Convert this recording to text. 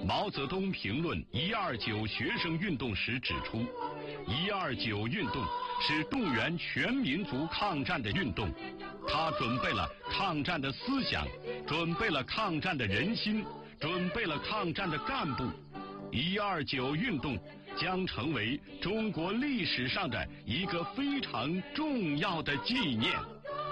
毛泽东评论129学生运动时指出，129运动是动员全民族抗战的运动，他准备了抗战的思想，准备了抗战的人心，准备了抗战的干部。129运动将成为中国历史上的一个非常重要的纪念。